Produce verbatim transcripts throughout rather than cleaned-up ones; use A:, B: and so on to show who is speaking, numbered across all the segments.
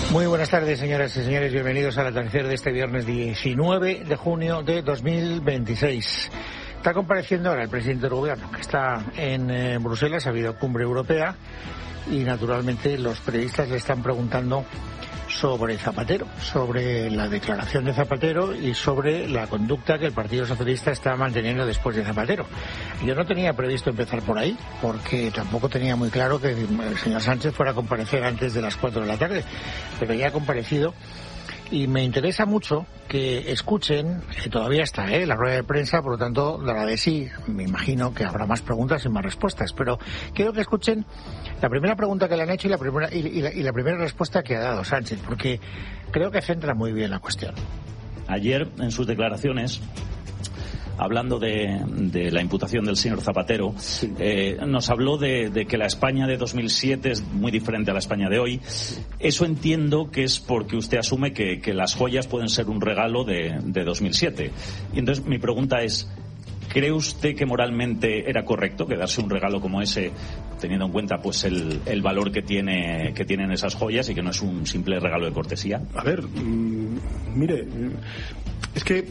A: Muy buenas tardes, señoras y señores. Bienvenidos al atardecer de este viernes diecinueve de junio de dos mil veintiséis. Está compareciendo ahora el presidente del gobierno, que está en eh, Bruselas. Ha habido cumbre europea y, naturalmente, los periodistas le están preguntando sobre Zapatero, sobre la declaración de Zapatero y sobre la conducta que el Partido Socialista está manteniendo después de Zapatero. Yo no tenía previsto empezar por ahí, porque tampoco tenía muy claro que el señor Sánchez fuera a comparecer antes de las cuatro de la tarde, pero ya ha comparecido. Y me interesa mucho que escuchen, que todavía está ¿eh? la rueda de prensa, por lo tanto, dará de sí. Me imagino que habrá más preguntas y más respuestas, pero quiero que escuchen la primera pregunta que le han hecho y la primera, y, y la, y la primera respuesta que ha dado Sánchez, porque creo que centra muy bien la cuestión.
B: Ayer, en sus declaraciones, hablando de, de la imputación del señor Zapatero, sí. eh, nos habló de, de que la España de dos mil siete es muy diferente a la España de hoy. Eso entiendo que es porque usted asume que, que las joyas pueden ser un regalo de, de dos mil siete. Y entonces mi pregunta es, ¿cree usted que moralmente era correcto quedarse un regalo como ese, teniendo en cuenta pues el, el valor que tiene que tienen esas joyas y que no es un simple regalo de cortesía?
C: A ver, mmm, mire, es que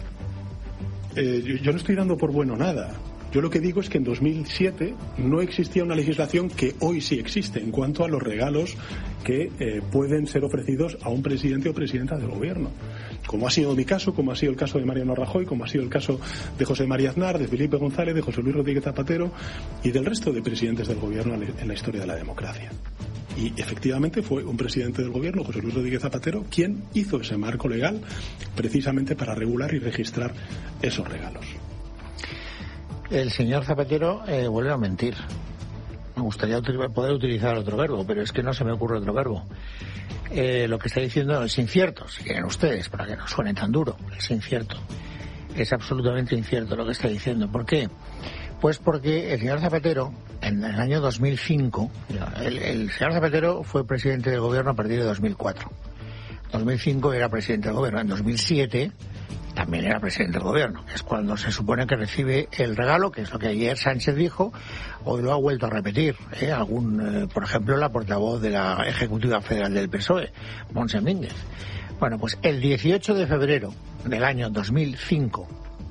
C: Eh, yo, yo no estoy dando por bueno nada. Yo lo que digo es que en dos mil siete no existía una legislación que hoy sí existe en cuanto a los regalos que eh, pueden ser ofrecidos a un presidente o presidenta del gobierno. Como ha sido mi caso, como ha sido el caso de Mariano Rajoy, como ha sido el caso de José María Aznar, de Felipe González, de José Luis Rodríguez Zapatero y del resto de presidentes del gobierno en la historia de la democracia. Y efectivamente fue un presidente del gobierno, José Luis Rodríguez Zapatero, quien hizo ese marco legal precisamente para regular y registrar esos regalos.
A: El señor Zapatero eh, vuelve a mentir. Me gustaría util- poder utilizar otro verbo, pero es que no se me ocurre otro verbo. Eh, lo que está diciendo es incierto, si quieren ustedes, para que no suene tan duro. Es incierto. Es absolutamente incierto lo que está diciendo. ¿Por qué? Pues porque el señor Zapatero, en el año dos mil cinco, el, el señor Zapatero fue presidente del gobierno a partir de dos mil cuatro. En dos mil cinco era presidente del gobierno. En dos mil siete también era presidente del gobierno. Es cuando se supone que recibe el regalo, que es lo que ayer Sánchez dijo, hoy lo ha vuelto a repetir. ¿eh? Algún, eh, por ejemplo, la portavoz de la Ejecutiva Federal del P S O E, Montse Mínguez. Bueno, pues el dieciocho de febrero del año dos mil cinco,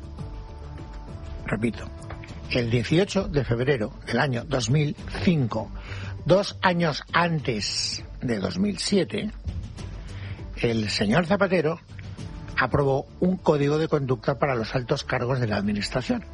A: repito, el dieciocho de febrero del año dos mil cinco, dos años antes de dos mil siete, el señor Zapatero aprobó un código de conducta para los altos cargos de la administración.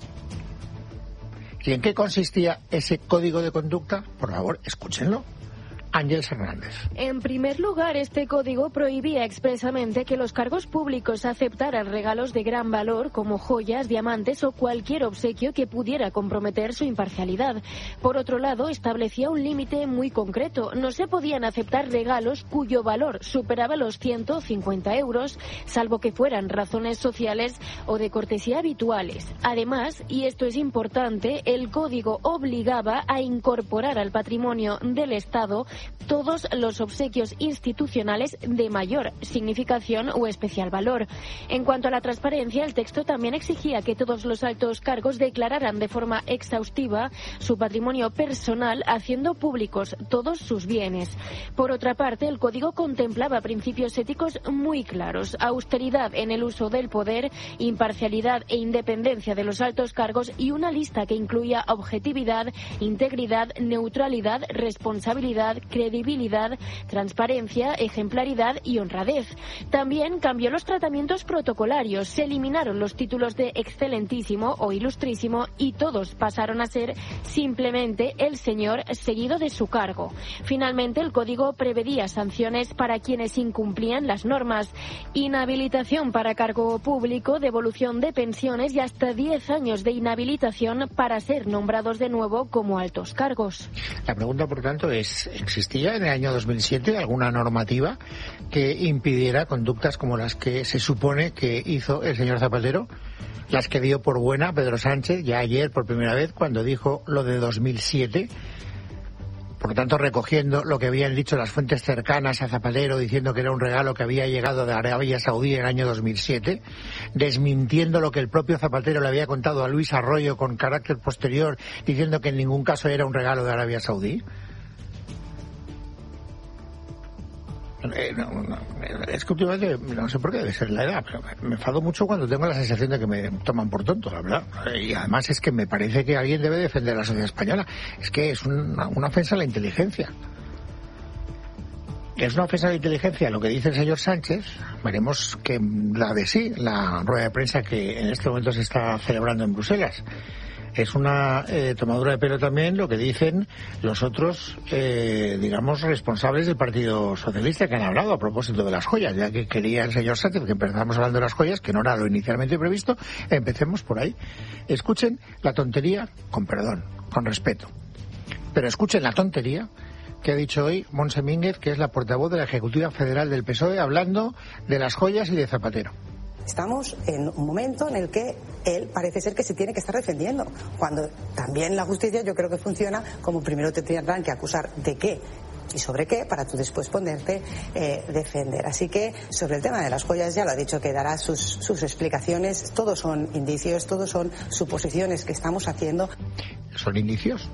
A: ¿Y en qué consistía ese código de conducta? Por favor, escúchenlo. Ángeles Hernández.
D: En primer lugar, este código prohibía expresamente que los cargos públicos aceptaran regalos de gran valor como joyas, diamantes o cualquier obsequio que pudiera comprometer su imparcialidad. Por otro lado, establecía un límite muy concreto. No se podían aceptar regalos cuyo valor superaba los ciento cincuenta euros, salvo que fueran razones sociales o de cortesía habituales. Además, y esto es importante, el código obligaba a incorporar al patrimonio del Estado todos los obsequios institucionales de mayor significación o especial valor. En cuanto a la transparencia, el texto también exigía que todos los altos cargos declararan de forma exhaustiva su patrimonio personal, haciendo públicos todos sus bienes. Por otra parte, el código contemplaba principios éticos muy claros: austeridad en el uso del poder, imparcialidad e independencia de los altos cargos y una lista que incluía objetividad, integridad, neutralidad, responsabilidad, credibilidad, transparencia, ejemplaridad y honradez. También cambió los tratamientos protocolarios, se eliminaron los títulos de excelentísimo o ilustrísimo y todos pasaron a ser simplemente el señor seguido de su cargo. Finalmente, el código prevedía sanciones para quienes incumplían las normas: inhabilitación para cargo público, devolución de pensiones y hasta diez años de inhabilitación para ser nombrados de nuevo como altos cargos.
A: La pregunta, por tanto, es: ¿existía en el año dos mil siete alguna normativa que impidiera conductas como las que se supone que hizo el señor Zapatero? Las que dio por buena Pedro Sánchez ya ayer por primera vez cuando dijo lo de dos mil siete. Por lo tanto, recogiendo lo que habían dicho las fuentes cercanas a Zapatero, diciendo que era un regalo que había llegado de Arabia Saudí en el año dos mil siete, desmintiendo lo que el propio Zapatero le había contado a Luis Arroyo con carácter posterior, diciendo que en ningún caso era un regalo de Arabia Saudí. Eh, no, no, es que últimamente, no sé por qué, debe ser la edad, pero me enfado mucho cuando tengo la sensación de que me toman por tonto, la verdad. Y además es que me parece que alguien debe defender a la sociedad española. Es que es una, una ofensa a la inteligencia. Es una ofensa a la inteligencia lo que dice el señor Sánchez. Veremos que la de sí, la rueda de prensa que en este momento se está celebrando en Bruselas. Es una eh, tomadura de pelo también lo que dicen los otros, eh, digamos, responsables del Partido Socialista que han hablado a propósito de las joyas, ya que quería el señor Sánchez que empezamos hablando de las joyas, que no era lo inicialmente previsto. Empecemos por ahí. Escuchen la tontería, con perdón, con respeto, pero escuchen la tontería que ha dicho hoy Montse Mínguez, que es la portavoz de la Ejecutiva Federal del P S O E, hablando de las joyas y de Zapatero.
E: Estamos en un momento en el que él parece ser que se tiene que estar defendiendo, cuando también la justicia yo creo que funciona como primero te tendrán que acusar de qué y sobre qué para tú después ponerte eh, defender. Así que sobre el tema de las joyas ya lo ha dicho que dará sus, sus explicaciones. Todos son indicios, todos son suposiciones que estamos haciendo.
A: ¿Son indicios?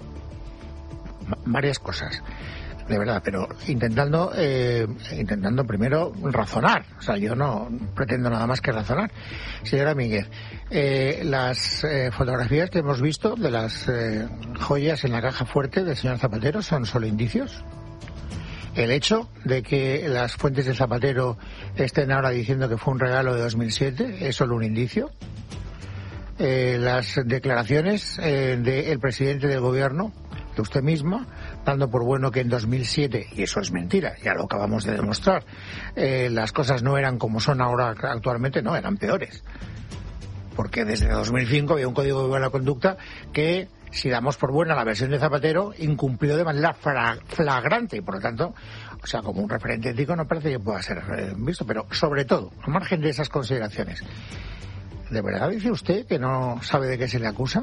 A: Varias cosas, de verdad, pero intentando eh, intentando primero razonar. O sea, yo no pretendo nada más que razonar. Señora Mínguez, eh, las eh, fotografías que hemos visto de las eh, joyas en la caja fuerte del señor Zapatero son solo indicios. El hecho de que las fuentes de Zapatero estén ahora diciendo que fue un regalo de dos mil siete es solo un indicio. Eh, las declaraciones eh, del presidente del gobierno, de usted misma, dando por bueno que en dos mil siete, y eso es mentira, ya lo acabamos de demostrar, eh, las cosas no eran como son ahora actualmente, no, eran peores. Porque desde dos mil cinco había un código de buena conducta que, si damos por buena la versión de Zapatero, incumplió de manera fra- flagrante, y por lo tanto, o sea, como un referente ético no parece que pueda ser eh, visto, pero sobre todo, al margen de esas consideraciones, ¿de verdad dice usted que no sabe de qué se le acusa?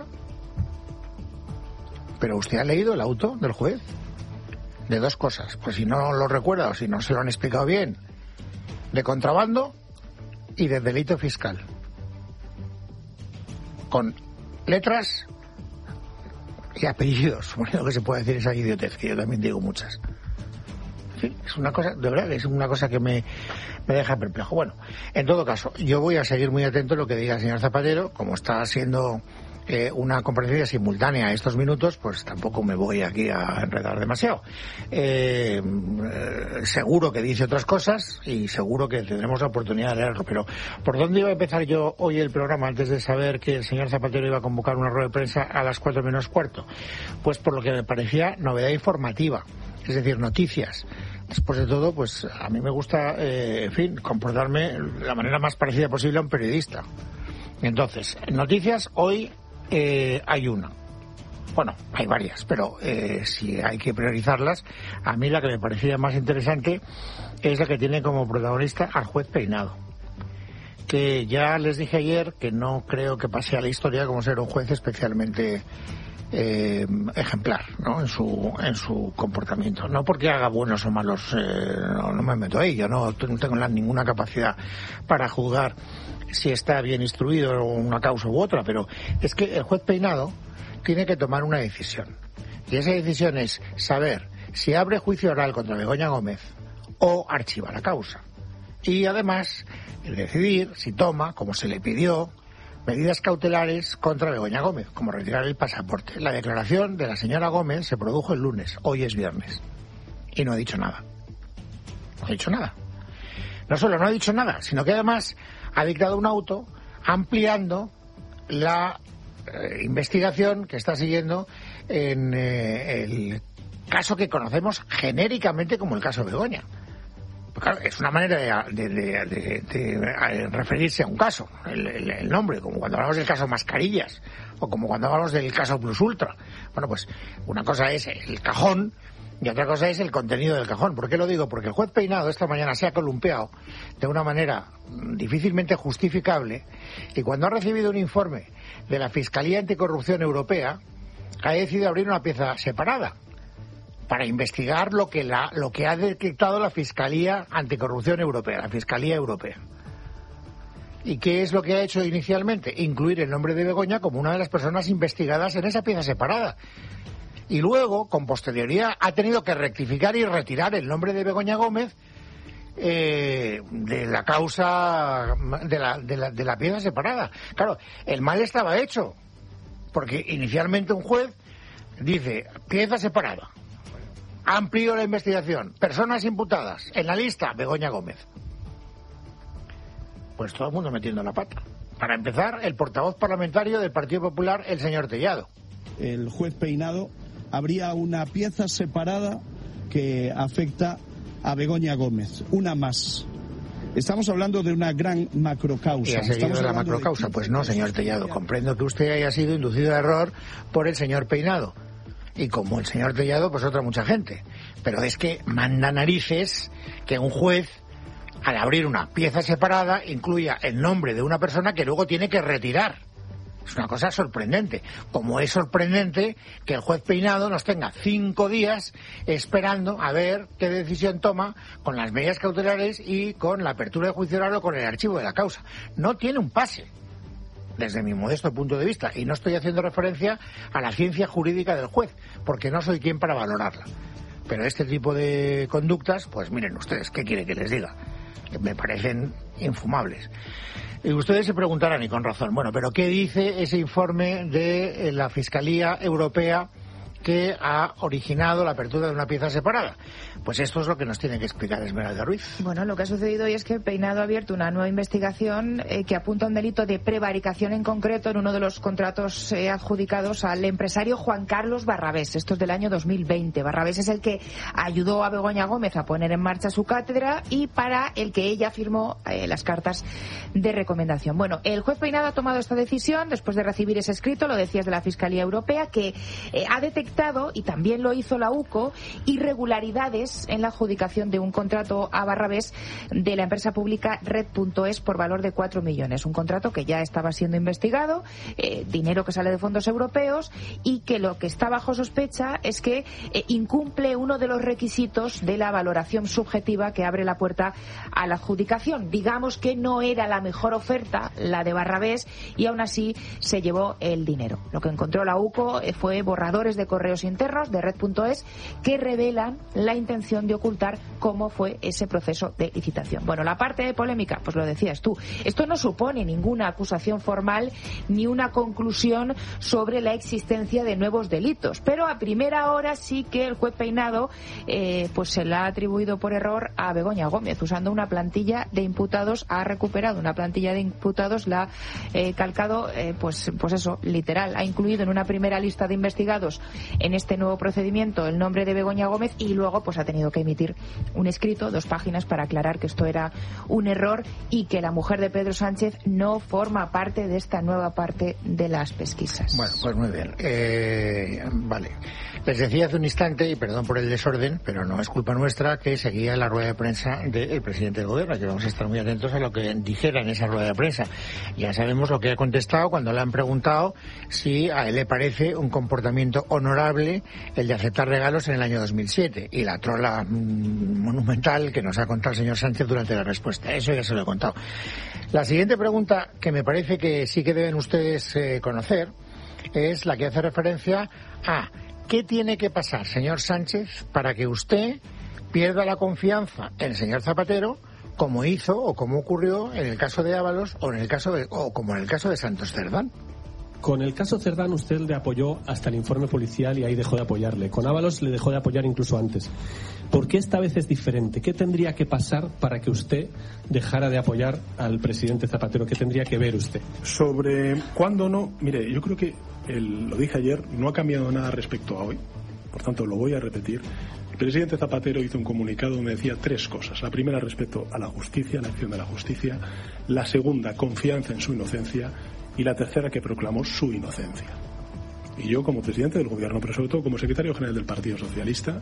A: Pero usted ha leído el auto del juez de dos cosas, pues si no lo recuerda o si no se lo han explicado bien, de contrabando y de delito fiscal, con letras y apellidos. Bueno, lo que se puede decir esa idiotez, que yo también digo muchas. Sí, es una cosa, de verdad, es una cosa que me, me deja perplejo. Bueno, en todo caso, yo voy a seguir muy atento a lo que diga el señor Zapatero, como está haciendo Eh, una comparecencia simultánea a estos minutos, pues tampoco me voy aquí a enredar demasiado. Eh, eh, seguro que dice otras cosas y seguro que tendremos la oportunidad de leerlo, pero ¿por dónde iba a empezar yo hoy el programa antes de saber que el señor Zapatero iba a convocar una rueda de prensa a las cuatro menos cuarto? Pues por lo que me parecía novedad informativa, es decir, noticias. Después de todo, pues a mí me gusta, eh, en fin, comportarme de la manera más parecida posible a un periodista. Entonces, noticias hoy. Eh, hay una. Bueno, hay varias, pero eh, si hay que priorizarlas, a mí la que me parecía más interesante es la que tiene como protagonista al juez Peinado, que ya les dije ayer que no creo que pase a la historia como ser un juez especialmente eh, ejemplar, ¿no? en su en su comportamiento, no porque haga buenos o malos, eh, no, no me meto ahí, yo no, no tengo la, ninguna capacidad para juzgar si está bien instruido una causa u otra, pero es que el juez Peinado tiene que tomar una decisión, y esa decisión es saber si abre juicio oral contra Begoña Gómez o archiva la causa, y además el decidir si toma, como se le pidió, medidas cautelares contra Begoña Gómez, como retirar el pasaporte. La declaración de la señora Gómez se produjo el lunes, hoy es viernes, y no ha dicho nada. No ha dicho nada. No solo no ha dicho nada, sino que además ha dictado un auto ampliando la eh, investigación que está siguiendo en eh, el caso que conocemos genéricamente como el caso Begoña. Claro, es una manera de, de, de, de, de referirse a un caso, el, el, el nombre, como cuando hablamos del caso Mascarillas o como cuando hablamos del caso Plus Ultra. Bueno, pues una cosa es el cajón y otra cosa es el contenido del cajón. ¿Por qué lo digo? Porque el juez Peinado esta mañana se ha columpiado de una manera difícilmente justificable, y cuando ha recibido un informe de la Fiscalía Anticorrupción Europea ha decidido abrir una pieza separada para investigar lo que la lo que ha detectado la Fiscalía Anticorrupción Europea, la Fiscalía Europea. ¿Y qué es lo que ha hecho inicialmente? Incluir el nombre de Begoña como una de las personas investigadas en esa pieza separada. Y luego, con posterioridad, ha tenido que rectificar y retirar el nombre de Begoña Gómez eh, de la causa de la, de, la, de la pieza separada. Claro, el mal estaba hecho, porque inicialmente un juez dice, pieza separada, amplio la investigación, personas imputadas, en la lista, Begoña Gómez. Pues todo el mundo metiendo la pata. Para empezar, el portavoz parlamentario del Partido Popular, el señor Tellado.
F: El juez Peinado habría una pieza separada que afecta a Begoña Gómez, una más. Estamos hablando de una gran macrocausa.
A: ¿Y ha seguido la macrocausa? Pues no, señor Tellado. Comprendo que usted haya sido inducido a error por el señor Peinado. Y como el señor Tellado, pues otra mucha gente. Pero es que manda narices que un juez, al abrir una pieza separada, incluya el nombre de una persona que luego tiene que retirar. Es una cosa sorprendente. Como es sorprendente que el juez Peinado nos tenga cinco días esperando a ver qué decisión toma con las medidas cautelares y con la apertura de juicio oral o con el archivo de la causa. No tiene un pase, desde mi modesto punto de vista. Y no estoy haciendo referencia a la ciencia jurídica del juez, porque no soy quien para valorarla. Pero este tipo de conductas, pues miren ustedes, ¿qué quiere que les diga? Me parecen infumables. Y ustedes se preguntarán, y con razón, bueno, pero ¿qué dice ese informe de la Fiscalía Europea que ha originado la apertura de una pieza separada? Pues esto es lo que nos tiene que explicar Esmeralda Ruiz.
G: Bueno, lo que ha sucedido hoy es que Peinado ha abierto una nueva investigación eh, que apunta a un delito de prevaricación en concreto en uno de los contratos eh, adjudicados al empresario Juan Carlos Barrabés. Esto es del año dos mil veinte. Barrabés es el que ayudó a Begoña Gómez a poner en marcha su cátedra y para el que ella firmó eh, las cartas de recomendación. Bueno, el juez Peinado ha tomado esta decisión después de recibir ese escrito, lo decías, de la Fiscalía Europea, que eh, ha detectado, y también lo hizo la U C O, irregularidades en la adjudicación de un contrato a Barrabés de la empresa pública Red punto es por valor de cuatro millones. Un contrato que ya estaba siendo investigado, eh, dinero que sale de fondos europeos y que lo que está bajo sospecha es que eh, incumple uno de los requisitos de la valoración subjetiva que abre la puerta a la adjudicación. Digamos que no era la mejor oferta, la de Barrabés, y aún así se llevó el dinero. Lo que encontró la U C O eh, fue borradores de correos internos de Red punto es que revelan la intención de ocultar cómo fue ese proceso de licitación. Bueno, la parte de polémica, pues lo decías tú, esto no supone ninguna acusación formal ni una conclusión sobre la existencia de nuevos delitos, pero a primera hora sí que el juez Peinado eh, pues se la ha atribuido por error a Begoña Gómez, usando una plantilla de imputados, ha recuperado una plantilla de imputados, la ha eh, calcado, eh, pues, pues eso, literal, ha incluido en una primera lista de investigados en este nuevo procedimiento el nombre de Begoña Gómez y luego pues ha tenido que emitir un escrito, dos páginas, para aclarar que esto era un error y que la mujer de Pedro Sánchez no forma parte de esta nueva parte de las pesquisas.
A: Bueno, pues muy bien. Eh, vale. Les decía hace un instante, y perdón por el desorden, pero no es culpa nuestra, que seguía la rueda de prensa del presidente del gobierno, que vamos a estar muy atentos a lo que dijera en esa rueda de prensa. Ya sabemos lo que ha contestado cuando le han preguntado si a él le parece un comportamiento honorable el de aceptar regalos en el año dos mil siete, y la trola mmm, monumental que nos ha contado el señor Sánchez durante la respuesta. Eso ya se lo he contado. La siguiente pregunta, que me parece que sí que deben ustedes eh, conocer, es la que hace referencia a ¿qué tiene que pasar, señor Sánchez, para que usted pierda la confianza en el señor Zapatero, como hizo o como ocurrió en el caso de Ábalos o en el caso de, o como en el caso de Santos Cerdán?
H: Con el caso Cerdán usted le apoyó hasta el informe policial y ahí dejó de apoyarle. Con Ábalos le dejó de apoyar incluso antes. ¿Por qué esta vez es diferente? ¿Qué tendría que pasar para que usted dejara de apoyar al presidente Zapatero? ¿Qué tendría que ver usted?
C: Sobre cuándo no, mire, yo creo que el, lo dije ayer, no ha cambiado nada respecto a hoy. Por tanto, lo voy a repetir. El presidente Zapatero hizo un comunicado donde decía tres cosas. La primera, respecto a la justicia, la acción de la justicia. La segunda, confianza en su inocencia. Y la tercera, que proclamó su inocencia. Y yo, como presidente del gobierno, pero sobre todo como secretario general del Partido Socialista,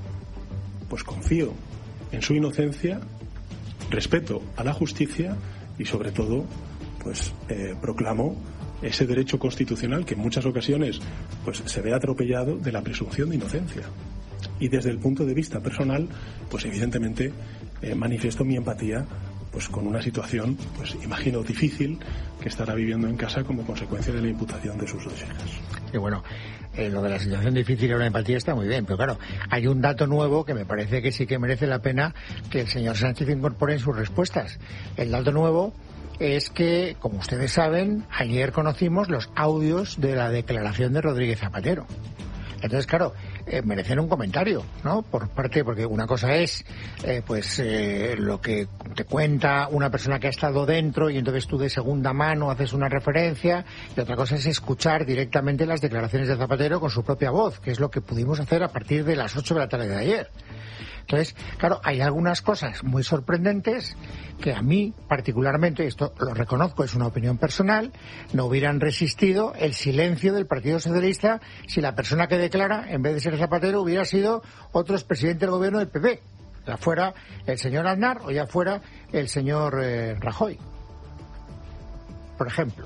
C: pues confío en su inocencia, respeto a la justicia y, sobre todo, pues eh, proclamo ese derecho constitucional que en muchas ocasiones pues se ve atropellado, de la presunción de inocencia. Y desde el punto de vista personal, pues evidentemente eh, manifiesto mi empatía pues con una situación, pues imagino, difícil que estará viviendo en casa como consecuencia de la imputación de sus dos hijas.
A: Y bueno, eh, lo de la situación difícil y la empatía está muy bien, pero claro, hay un dato nuevo que me parece que sí que merece la pena que el señor Sánchez incorpore en sus respuestas. El dato nuevo es que, como ustedes saben, ayer conocimos los audios de la declaración de Rodríguez Zapatero. Entonces, claro, eh, merecen un comentario, ¿no? Por parte, porque una cosa es, eh, pues, eh, lo que te cuenta una persona que ha estado dentro y entonces tú de segunda mano haces una referencia, y otra cosa es escuchar directamente las declaraciones de Zapatero con su propia voz, que es lo que pudimos hacer a partir de las ocho de la tarde de ayer. Entonces, claro, hay algunas cosas muy sorprendentes que a mí, particularmente, esto lo reconozco, es una opinión personal, no hubieran resistido el silencio del Partido Socialista si la persona que declara, en vez de ser Zapatero, hubiera sido otro expresidente del gobierno del P P, ya fuera el señor Aznar o ya fuera el señor eh, Rajoy, por ejemplo.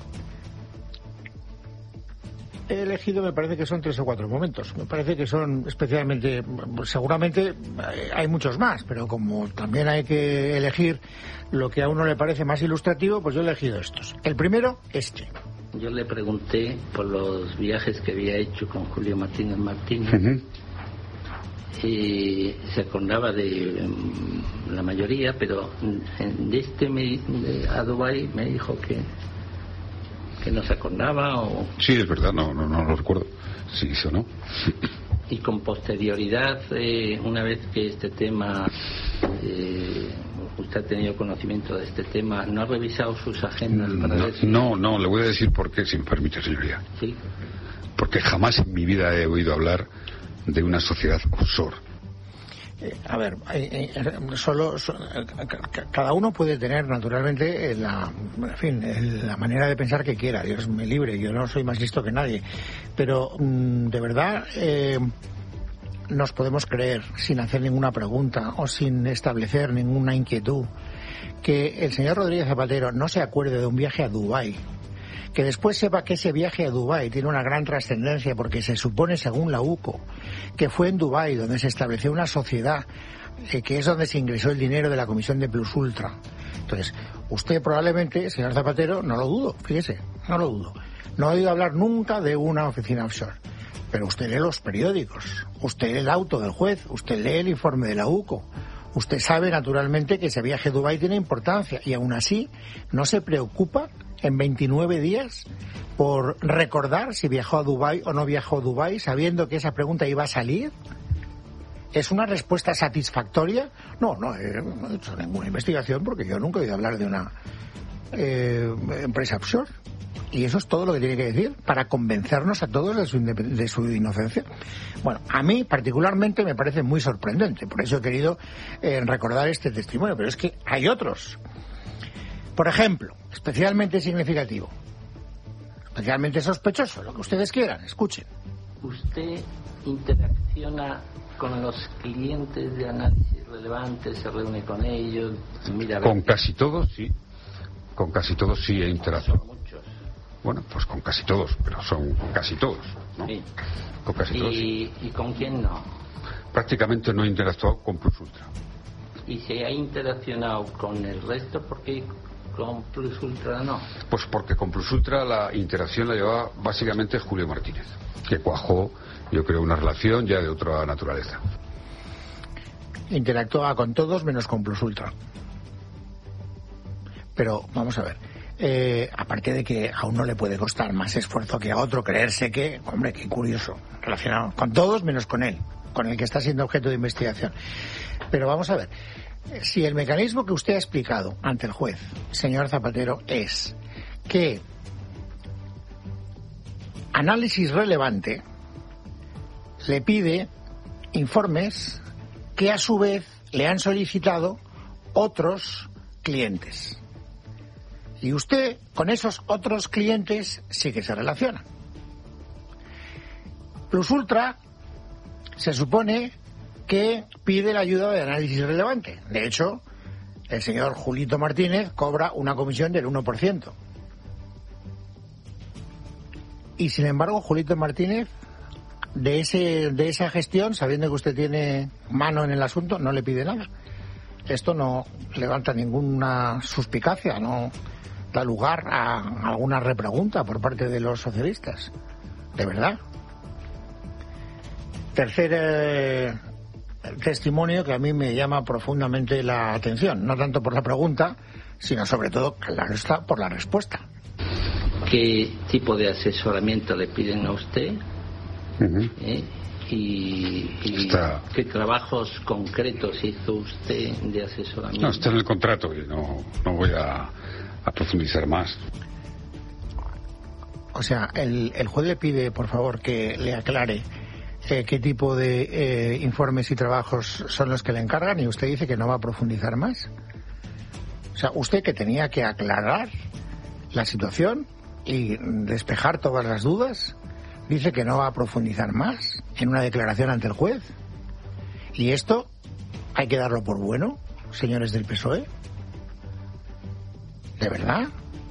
A: He elegido, me parece que son tres o cuatro momentos. Me parece que son especialmente, seguramente hay muchos más, pero como también hay que elegir lo que a uno le parece más ilustrativo, pues yo he elegido estos. El primero, este.
I: Yo le pregunté por los viajes que había hecho con Julio Martínez Martínez. Uh-huh. Y se acordaba de um, la mayoría, pero de este me, de, a Dubái me dijo que que no se acordaba o...
J: Sí, es verdad, no, no, no lo recuerdo. Sí, eso no.
I: Y con posterioridad, eh, una vez que este tema, eh, usted ha tenido conocimiento de este tema, ¿no ha revisado sus agendas para
J: no,
I: ver si...
J: No, no, le voy a decir por qué, si me permite, señoría.
I: Sí.
J: Porque jamás en mi vida he oído hablar de una sociedad offshore.
A: Eh, a ver, eh, eh, solo, so, cada uno puede tener naturalmente la, en fin, la manera de pensar que quiera. Dios me libre, yo no soy más listo que nadie. Pero mm, de verdad eh, nos podemos creer, sin hacer ninguna pregunta o sin establecer ninguna inquietud, que el señor Rodríguez Zapatero no se acuerde de un viaje a Dubái, que después sepa que ese viaje a Dubái tiene una gran trascendencia porque se supone, según la U C O, que fue en Dubái donde se estableció una sociedad eh, que es donde se ingresó el dinero de la Comisión de Plus Ultra. Entonces, usted probablemente, señor Zapatero, no lo dudo, fíjese, no lo dudo, no ha oído hablar nunca de una oficina offshore. Pero usted lee los periódicos, usted lee el auto del juez, usted lee el informe de la U C O. Usted sabe, naturalmente, que ese viaje a Dubái tiene importancia y aún así no se preocupa en veintinueve días por recordar si viajó a Dubái o no viajó a Dubái, sabiendo que esa pregunta iba a salir. ¿Es una respuesta satisfactoria? No, no he, no he hecho ninguna investigación porque yo nunca he oído hablar de una eh, empresa offshore. Y eso es todo lo que tiene que decir para convencernos a todos de su, de su inocencia. Bueno, a mí particularmente me parece muy sorprendente, por eso he querido eh, recordar este testimonio, pero es que hay otros. Por ejemplo, especialmente significativo, especialmente sospechoso, lo que ustedes quieran, escuchen.
I: ¿Usted interacciona con los clientes de análisis relevantes, se reúne con ellos? Mira,
J: con casi todos, sí. Con casi todos sí he interactuado. Bueno, pues con casi todos, pero son casi todos, ¿no?
I: Sí.
J: Con casi todos.
I: ¿Y, ¿Y con quién no?
J: Prácticamente no he interactuado con Plus Ultra.
I: ¿Y se ha interaccionado con el resto? ¿Por qué con Plus Ultra no?
J: Pues porque con Plus Ultra la interacción la llevaba básicamente Julio Martínez, que cuajó, yo creo, una relación ya de otra naturaleza.
A: Interactuaba con todos menos con Plus Ultra. Pero, vamos a ver. Eh, aparte de que a uno le puede costar más esfuerzo que a otro creerse que, hombre, qué curioso, relacionado con todos menos con él, con el que está siendo objeto de investigación. Pero vamos a ver, si el mecanismo que usted ha explicado ante el juez, señor Zapatero, es que Análisis Relevante le pide informes que a su vez le han solicitado otros clientes. Y usted, con esos otros clientes, sí que se relaciona. Plus Ultra se supone que pide la ayuda de Análisis Relevante. De hecho, el señor Julito Martínez cobra una comisión del uno por ciento. Y sin embargo, Julito Martínez, de ese de esa gestión, sabiendo que usted tiene mano en el asunto, no le pide nada. Esto no levanta ninguna suspicacia, no da lugar a alguna repregunta por parte de los socialistas. ¿De verdad? Tercer eh, testimonio que a mí me llama profundamente la atención, no tanto por la pregunta, sino sobre todo, claro está, por la respuesta.
I: ¿Qué tipo de asesoramiento le piden a usted? Uh-huh. ¿Eh? ¿Y, y qué trabajos concretos hizo usted de asesoramiento?
J: No, está en el contrato y no, no voy a, a profundizar más.
A: O sea, el, el juez le pide, por favor, que le aclare eh, qué tipo de eh, informes y trabajos son los que le encargan, y usted dice que no va a profundizar más. O sea, usted que tenía que aclarar la situación y despejar todas las dudas, dice que no va a profundizar más en una declaración ante el juez. ¿Y esto hay que darlo por bueno, señores del P S O E? ¿De verdad?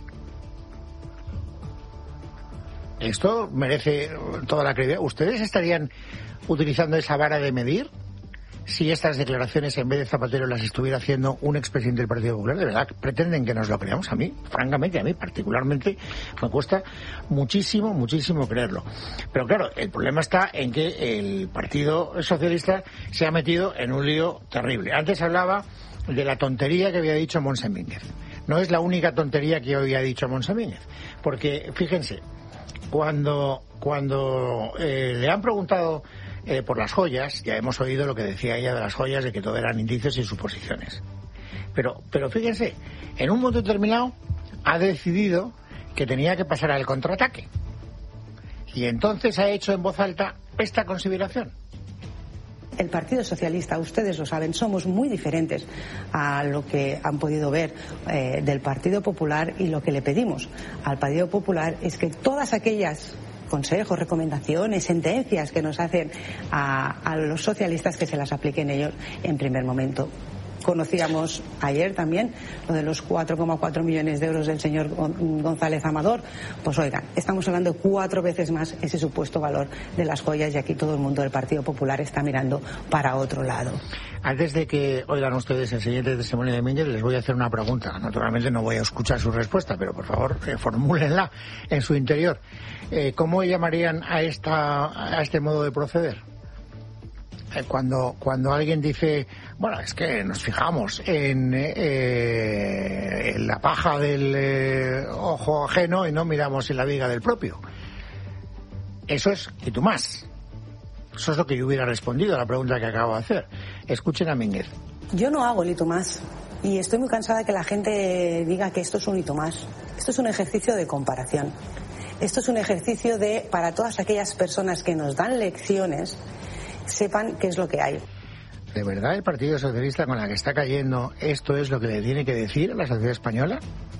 A: Esto merece toda la credibilidad. ¿Ustedes estarían utilizando esa vara de medir si estas declaraciones, en vez de Zapatero, las estuviera haciendo un expresidente del Partido Popular? ¿De verdad pretenden que nos lo creamos? A mí, francamente, a mí particularmente me cuesta muchísimo, muchísimo creerlo. Pero claro, el problema está en que el Partido Socialista se ha metido en un lío terrible. Antes hablaba de la tontería que había dicho Montse Mínguez. No es la única tontería que había dicho Montse Mínguez, porque fíjense, cuando cuando eh, le han preguntado eh, por las joyas, ya hemos oído lo que decía ella de las joyas, de que todo eran indicios y suposiciones. Pero, pero fíjense, en un momento determinado ha decidido que tenía que pasar al contraataque. Y entonces ha hecho en voz alta esta consideración.
E: El Partido Socialista, ustedes lo saben, somos muy diferentes a lo que han podido ver eh, del Partido Popular, y lo que le pedimos al Partido Popular es que todas aquellas consejos, recomendaciones, sentencias que nos hacen a, a los socialistas, que se las apliquen ellos en primer momento. Conocíamos ayer también lo de los cuatro coma cuatro millones de euros del señor González Amador. Pues oigan, estamos hablando de cuatro veces más ese supuesto valor de las joyas, y aquí todo el mundo del Partido Popular está mirando para otro lado.
A: Antes de que oigan ustedes el siguiente testimonio de Mínguez, les voy a hacer una pregunta. Naturalmente no voy a escuchar su respuesta, pero por favor, eh, formúlenla en su interior. Eh, ¿Cómo llamarían a, esta, a este modo de proceder? Cuando, cuando alguien dice, bueno, es que nos fijamos en, eh, en la paja del eh, ojo ajeno y no miramos en la viga del propio. Eso es y tú más. Eso es lo que yo hubiera respondido a la pregunta que acabo de hacer. Escuchen a Mínguez.
E: Yo no hago el hito más, y estoy muy cansada de que la gente diga que esto es un hito más. Esto es un ejercicio de comparación. Esto es un ejercicio de, para todas aquellas personas que nos dan lecciones, sepan qué es lo que hay.
A: ¿De verdad el Partido Socialista, con la que está cayendo, esto es lo que le tiene que decir a la sociedad española?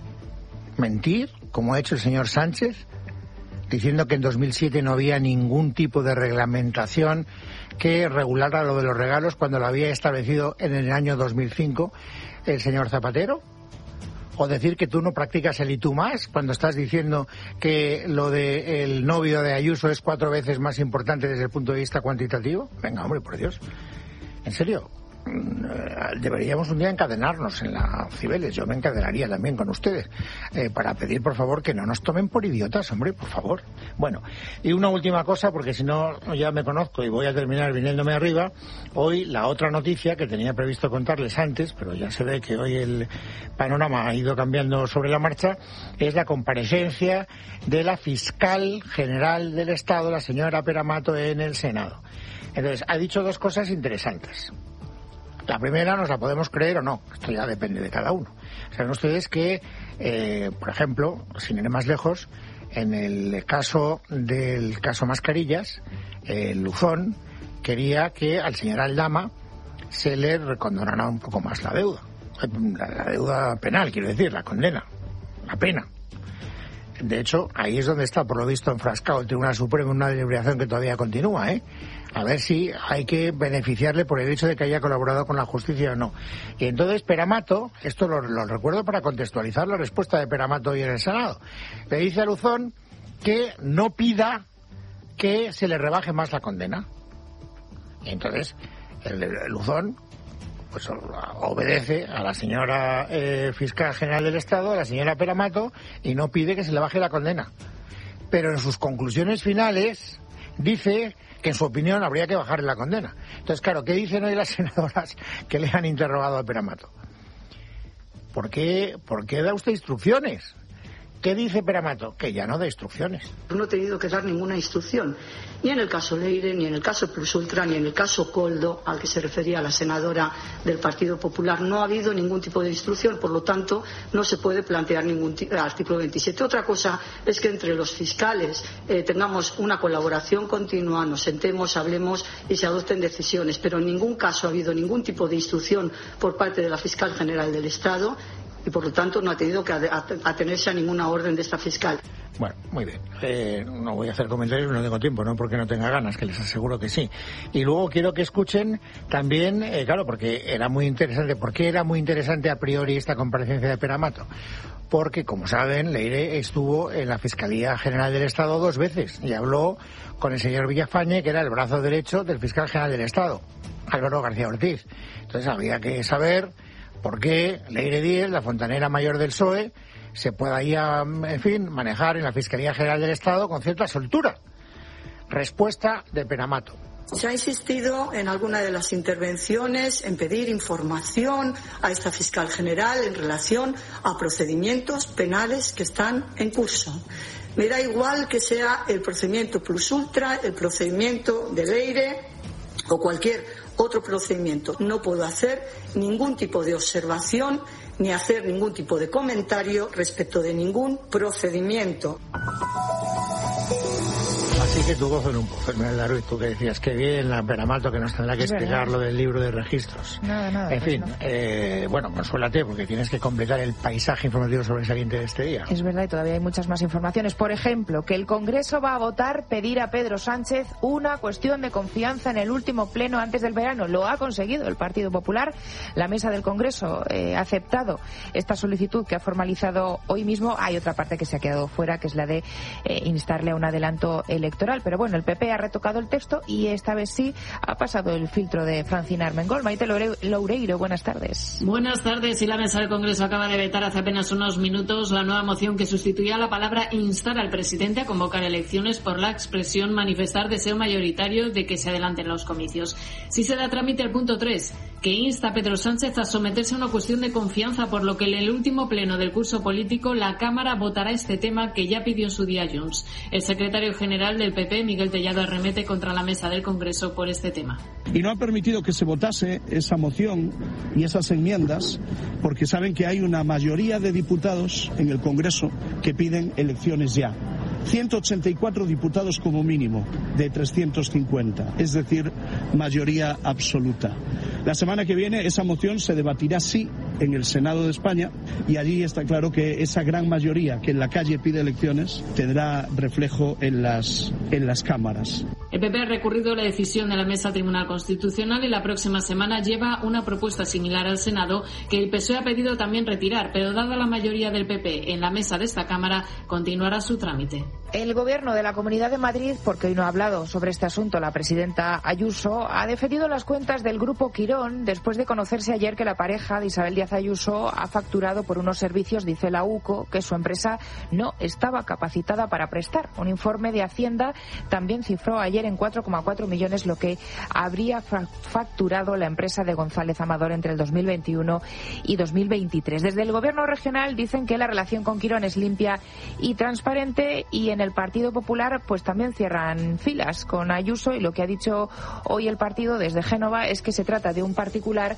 A: ¿Mentir, como ha hecho el señor Sánchez, diciendo que en dos mil siete no había ningún tipo de reglamentación que regulara lo de los regalos, cuando lo había establecido en el año dos mil cinco el señor Zapatero? ¿O decir que tú no practicas el y tú más cuando estás diciendo que lo del novio de Ayuso es cuatro veces más importante desde el punto de vista cuantitativo? Venga, hombre, por Dios. En serio, deberíamos un día encadenarnos en la Cibeles. Yo me encadenaría también con ustedes eh, para pedir, por favor, que no nos tomen por idiotas, hombre, por favor. Bueno, y una última cosa, porque si no ya me conozco y voy a terminar viniéndome arriba. Hoy la otra noticia que tenía previsto contarles antes, pero ya se ve que hoy el panorama ha ido cambiando sobre la marcha, es la comparecencia de la fiscal general del Estado, la señora Pera Mato, en el Senado. Entonces, ha dicho dos cosas interesantes. La primera nos la podemos creer o no, esto ya depende de cada uno. Saben ustedes que, eh, por ejemplo, sin ir más lejos, en el caso del caso Mascarillas, eh, Luzón quería que al señor Aldama se le recondonara un poco más la deuda. La, la deuda penal, quiero decir, la condena, la pena. De hecho, ahí es donde está, por lo visto, enfrascado el Tribunal Supremo en una deliberación que todavía continúa, ¿eh? A ver si hay que beneficiarle por el hecho de que haya colaborado con la justicia o no. Y entonces Pera Mato, esto lo, lo recuerdo para contextualizar la respuesta de Pera Mato hoy en el Senado, le dice a Luzón que no pida que se le rebaje más la condena. Y entonces el, el Luzón pues obedece a la señora eh, fiscal general del Estado, a la señora Pera Mato, y no pide que se le baje la condena. Pero en sus conclusiones finales dice que en su opinión habría que bajarle la condena. Entonces, claro, ¿qué dicen hoy las senadoras que le han interrogado a Pere-Mato? ¿Por qué, ¿Por qué da usted instrucciones? ¿Qué dice Pere-Mato? Que ya no da instrucciones.
K: No he tenido que dar ninguna instrucción, ni en el caso Leire, ni en el caso Plus Ultra, ni en el caso Koldo, al que se refería la senadora del Partido Popular. No ha habido ningún tipo de instrucción, por lo tanto, no se puede plantear ningún tipo, artículo veintisiete. Otra cosa es que entre los fiscales eh, tengamos una colaboración continua, nos sentemos, hablemos y se adopten decisiones, pero en ningún caso ha habido ningún tipo de instrucción por parte de la Fiscal General del Estado, y por lo tanto no ha tenido que atenerse a ninguna orden de esta fiscal.
A: Bueno, muy bien. Eh, no voy a hacer comentarios, no tengo tiempo, no porque no tenga ganas, que les aseguro que sí. Y luego quiero que escuchen también, eh, claro, porque era muy interesante. ¿Por qué era muy interesante a priori esta comparecencia de Pere-Mato? Porque, como saben, Leire estuvo en la Fiscalía General del Estado dos veces y habló con el señor Villafañe, que era el brazo derecho del Fiscal General del Estado, Álvaro García Ortiz. Entonces había que saber por qué Leire Díez, la fontanera mayor del P S O E, se pueda ir a, en fin, manejar en la Fiscalía General del Estado con cierta soltura. Respuesta de Pere-Mato.
K: Se ha insistido en alguna de las intervenciones en pedir información a esta fiscal general en relación a procedimientos penales que están en curso. Me da igual que sea el procedimiento Plus Ultra, el procedimiento de Leire o cualquier otro procedimiento. No puedo hacer ningún tipo de observación ni hacer ningún tipo de comentario respecto de ningún procedimiento.
A: Así que tu gozo en un pozo, Esmeralda Ruiz, tú que decías que bien la Pere-Mato que nos tendrá que es explicar verdad. Lo del libro de registros.
G: Nada, nada.
A: En
G: pues
A: fin,
G: no.
A: eh, bueno, consuélate porque tienes que completar el paisaje informativo sobresaliente de este día.
G: Es verdad, y todavía hay muchas más informaciones. Por ejemplo, que el Congreso va a votar pedir a Pedro Sánchez una cuestión de confianza en el último pleno antes del verano. Lo ha conseguido el Partido Popular. La mesa del Congreso eh, ha aceptado esta solicitud que ha formalizado hoy mismo. Hay otra parte que se ha quedado fuera, que es la de eh, instarle a un adelanto electoral. Pero bueno, el P P ha retocado el texto y esta vez sí ha pasado el filtro de Francina Armengol. Maite Loureiro, buenas tardes.
L: Buenas tardes. Y la mesa del Congreso acaba de vetar hace apenas unos minutos la nueva moción que sustituía la palabra instar al presidente a convocar elecciones por la expresión manifestar deseo mayoritario de que se adelanten los comicios. Si se da trámite al punto tres, que insta a Pedro Sánchez a someterse a una cuestión de confianza, por lo que en el último pleno del curso político la Cámara votará este tema que ya pidió en su día Junts. El secretario general del P P, Miguel Tellado, arremete contra la mesa del Congreso por este tema.
F: Y no ha permitido que se votase esa moción y esas enmiendas porque saben que hay una mayoría de diputados en el Congreso que piden elecciones ya. ciento ochenta y cuatro diputados como mínimo de trescientos cincuenta, es decir, mayoría absoluta. La semana que viene esa moción se debatirá sí en el Senado de España y allí está claro que esa gran mayoría que en la calle pide elecciones tendrá reflejo en las, en las cámaras.
L: El P P ha recurrido la decisión de la Mesa Tribunal Constitucional y la próxima semana lleva una propuesta similar al Senado que el P S O E ha pedido también retirar, pero dada la mayoría del P P en la mesa de esta Cámara, continuará su trámite.
G: El Gobierno de la Comunidad de Madrid, porque hoy no ha hablado sobre este asunto la presidenta Ayuso, ha defendido las cuentas del Grupo Quirón después de conocerse ayer que la pareja de Isabel Díaz Ayuso ha facturado por unos servicios, dice la U C O, que su empresa no estaba capacitada para prestar. Un informe de Hacienda también cifró ayer en cuatro coma cuatro millones lo que habría facturado la empresa de González Amador entre el dos mil veintiuno y dos mil veintitrés. Desde el Gobierno regional dicen que la relación con Quirón es limpia y transparente, y en el Partido Popular pues también cierran filas con Ayuso, y lo que ha dicho hoy el partido desde Génova es que se trata de un particular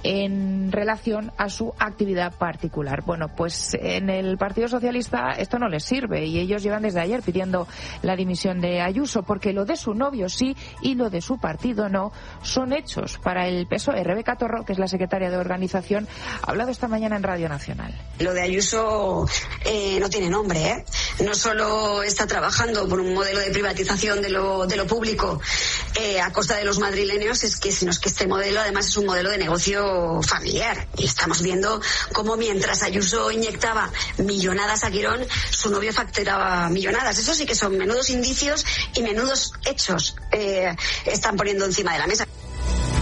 G: en relación a su actividad particular. Bueno, pues en el Partido Socialista esto no les sirve y ellos llevan desde ayer pidiendo la dimisión de Ayuso, porque lo de su novio sí y lo de su partido no son hechos para el P S O E. Rebeca Torro, que es la secretaria de organización, ha hablado esta mañana en Radio Nacional.
M: Lo de Ayuso eh, no tiene nombre, ¿eh? No solo está trabajando por un modelo de privatización de lo, de lo público eh, a costa de los madrileños, es que, sino es que este modelo además es un modelo de negocio familiar. Y estamos viendo cómo mientras Ayuso inyectaba millonadas a Quirón, su novio facturaba millonadas. Eso sí que son menudos indicios y menudos hechos eh, están poniendo encima de la mesa.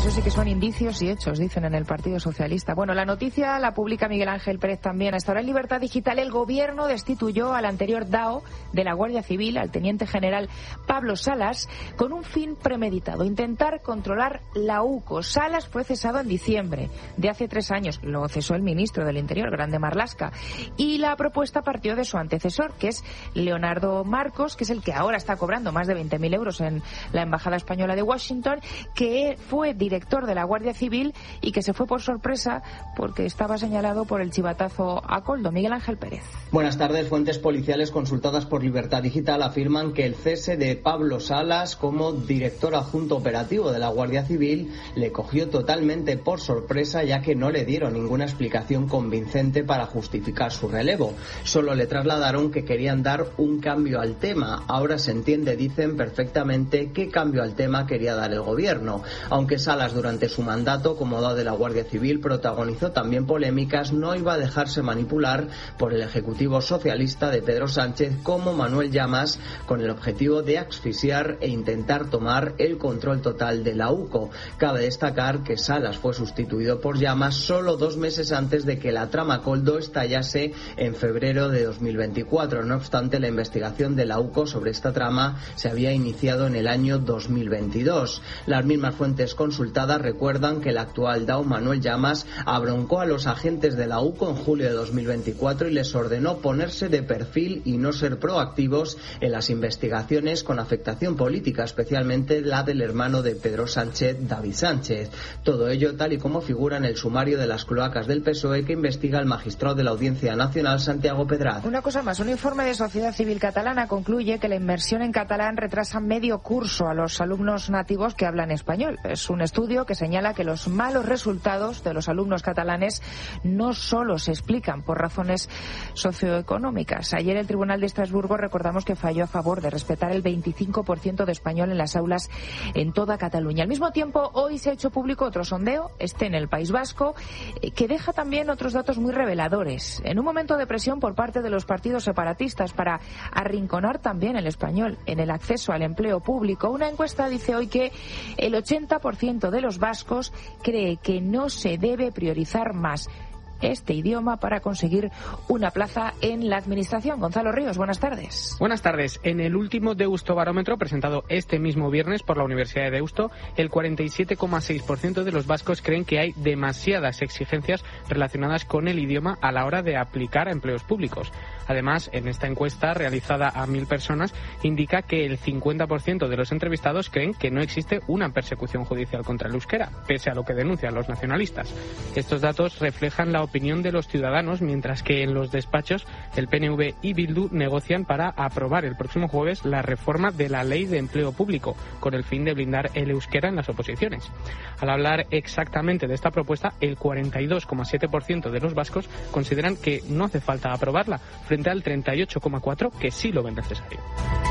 G: Eso sí que son indicios y hechos, dicen en el Partido Socialista. Bueno, la noticia la publica Miguel Ángel Pérez también. Hasta ahora en Libertad Digital el gobierno destituyó al anterior D A O de la Guardia Civil, al teniente general Pablo Salas, con un fin premeditado: intentar controlar la UCO. Salas fue cesado en diciembre de hace tres años. Lo cesó el ministro del Interior, Grande Marlaska. Y la propuesta partió de su antecesor, que es Leonardo Marcos, que es el que ahora está cobrando más de veinte mil euros en la Embajada Española de Washington, que fue director de la Guardia Civil y que se fue por sorpresa porque estaba señalado por el chivatazo a Koldo. Miguel Ángel Pérez.
N: Buenas tardes. Fuentes policiales consultadas por Libertad Digital afirman que el cese de Pablo Salas como director adjunto operativo de la Guardia Civil le cogió totalmente por sorpresa, ya que no le dieron ninguna explicación convincente para justificar su relevo. Solo le trasladaron que querían dar un cambio al tema. Ahora se entiende, dicen, perfectamente qué cambio al tema quería dar el gobierno. Aunque Salas durante su mandato como D A O de la Guardia Civil protagonizó también polémicas, no iba a dejarse manipular por el Ejecutivo Socialista de Pedro Sánchez como Manuel Llamas, con el objetivo de asfixiar e intentar tomar el control total de la UCO. Cabe destacar que Salas fue sustituido por Llamas solo dos meses antes de que la trama Koldo estallase en febrero de dos mil veinticuatro. No obstante, la investigación de la UCO sobre esta trama se había iniciado en el año dos mil veintidós. Las mismas fuentes consultadas recuerdan que el actual D A O, Manuel Llamas, abroncó a los agentes de la UCO en julio de dos mil veinticuatro y les ordenó ponerse de perfil y no ser proactivos en las investigaciones con afectación política, especialmente la del hermano de Pedro Sánchez, David Sánchez. Todo ello tal y como figura en el sumario de las cloacas del P S O E que investiga el magistrado de la Audiencia Nacional, Santiago Pedraz.
G: Una cosa más, un informe de Sociedad Civil Catalana concluye que la inmersión en catalán retrasa medio curso a los alumnos nativos que hablan español. Es un estudio que señala que los malos resultados de los alumnos catalanes no solo se explican por razones socioeconómicas. Ayer el Tribunal de Estrasburgo, recordamos, que falló a favor de respetar el veinticinco por ciento de español en las aulas en toda Cataluña. Al mismo tiempo, hoy se ha hecho público otro sondeo, este en el País Vasco, que deja también otros datos muy reveladores. En un momento de presión por parte de los partidos separatistas para arrinconar también el español en el acceso al empleo público, una encuesta dice hoy que el ochenta por ciento de los vascos cree que no se debe priorizar más este idioma para conseguir una plaza en la administración. Gonzalo Ríos, buenas tardes.
O: Buenas tardes. En el último Deustobarómetro presentado este mismo viernes por la Universidad de Deusto, el cuarenta y siete coma seis por ciento de los vascos creen que hay demasiadas exigencias relacionadas con el idioma a la hora de aplicar a empleos públicos. Además, en esta encuesta realizada a mil personas, indica que el cincuenta por ciento de los entrevistados creen que no existe una persecución judicial contra el euskera, pese a lo que denuncian los nacionalistas. Estos datos reflejan la opinión de los ciudadanos, mientras que en los despachos el P N V y Bildu negocian para aprobar el próximo jueves la reforma de la Ley de Empleo Público, con el fin de blindar el euskera en las oposiciones. Al hablar exactamente de esta propuesta, el cuarenta y dos coma siete por ciento de los vascos consideran que no hace falta aprobarla, frente al treinta y ocho coma cuatro por ciento que sí lo ven necesario.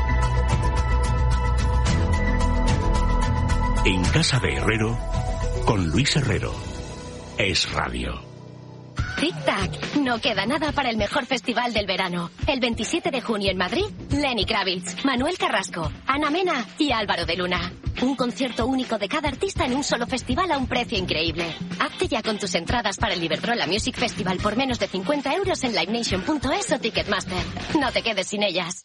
P: En casa de Herrero, con Luis Herrero. Es Radio.
Q: Tic-tac, no queda nada para el mejor festival del verano. El veintisiete de junio en Madrid, Lenny Kravitz, Manuel Carrasco, Ana Mena y Álvaro de Luna. Un concierto único de cada artista en un solo festival a un precio increíble. Hazte ya con tus entradas para el Iberdrola Music Festival por menos de cincuenta euros en live nation punto es o Ticketmaster. No te quedes sin ellas.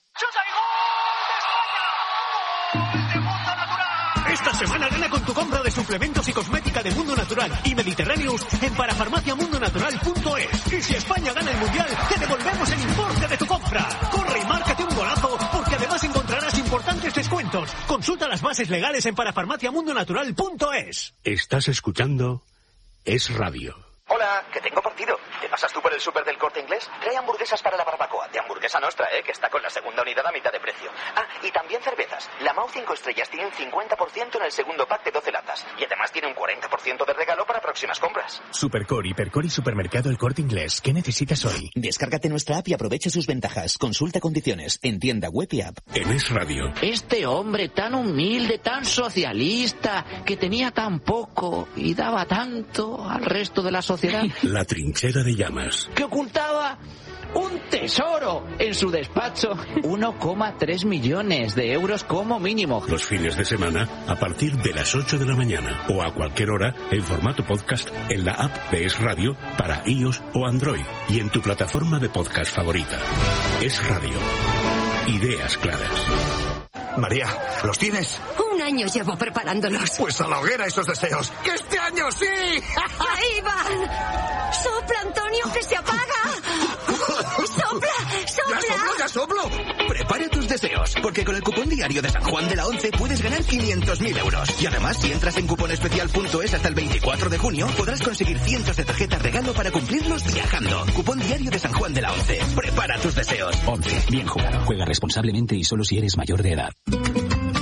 R: Esta semana gana con tu compra de suplementos y cosmética de Mundo Natural y Mediterráneos en parafarmacia mundo natural punto es. Y si España gana el Mundial, te devolvemos el importe de tu compra. Corre y márcate un golazo, porque además encontrarás importantes descuentos. Consulta las bases legales en parafarmacia mundo natural punto es.
P: Estás escuchando Es Radio.
S: Hola, que tengo partido. ¿Te pasas tú por el súper del Corte Inglés? Trae hamburguesas para la barbacoa. De Hamburguesa Nostra, ¿eh? Que está con la segunda unidad a mitad de precio. Ah, y también cervezas. La Mau cinco estrellas tiene un cincuenta por ciento en el segundo pack de doce latas. Y además tiene un cuarenta por ciento de regalo para próximas compras.
T: Supercore, Hipercore y Supermercado El Corte Inglés. ¿Qué necesitas hoy?
U: Descárgate nuestra app y aprovecha sus ventajas. Consulta condiciones en tienda web y app.
P: En Es Radio.
V: Este hombre tan humilde, tan socialista, que tenía tan poco y daba tanto al resto de la sociedad.
P: La trinchera de llamas.
V: Que ocultaba ¡Un tesoro! En su despacho, uno coma tres millones de euros como mínimo.
P: Los fines de semana, a partir de las ocho de la mañana o a cualquier hora, en formato podcast, en la app de Es Radio para iOS o Android y en tu plataforma de podcast favorita. Es Radio. Ideas claras.
B: María, ¿los tienes?
D: Un año llevo preparándolos.
B: Pues a la hoguera esos deseos. ¡Que este año sí!
D: ¡Ahí van! ¡Sopla, Antonio, que se apaga! ¡Sopla, sopla!
B: ¡Ya soplo, ya soplo! Prepara tus deseos, porque con el cupón diario de San Juan de la Once puedes ganar quinientos mil euros. Y además, si entras en cuponespecial punto es hasta el veinticuatro de junio, podrás conseguir cientos de tarjetas regalo para cumplirlos viajando. Cupón diario de San Juan de la Once. Prepara tus deseos.
U: Once. Bien jugado. Juega responsablemente y solo si eres mayor de edad.